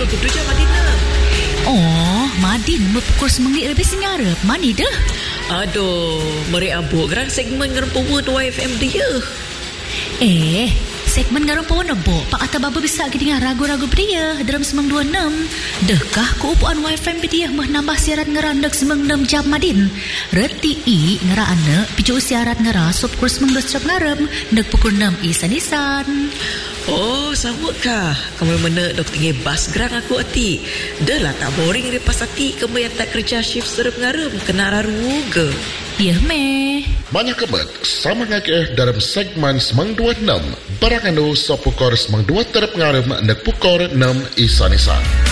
kudu je Madina. Oh, Madin pukul 9 lebih sengarap. Mani dah? Aduh, meri abuk gerang segmen ngerempuan YFM dia. Segmen ngarang pun nebok. Pak kata baba bisa dengar ragu-ragu dia dalam 926. Dekah keupuan YFM dia mah nambah siaran ngerandak 96 jam Madin. Reti I ngerana picu siaran ngerasup pukul 19 jam ngarem nek pukul 6 isan-isan. Oh, sama kah? Kamu mana dok tinggi bas gerang aku hati. Dah lah tak boring lepas hati kamu yang tak kerja shift serem ngarem kena raru ke. Ya meh. Banyak kebat sama ngakeh dalam segmen 926 Barakando sopukor 92 terap ngarem nek pukor 6 isan-isan.